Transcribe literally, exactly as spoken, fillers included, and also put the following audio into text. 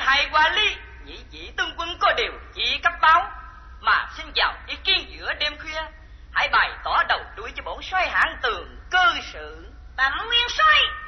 hai qua ly, nhị vị tướng quân có điều chỉ cấp báo, mà xin chào ý kiến giữa đêm khuya. Hãy bày tỏ đầu đuôi cho bổn soái hãn tường cơ sự. Bẩm nguyên soái,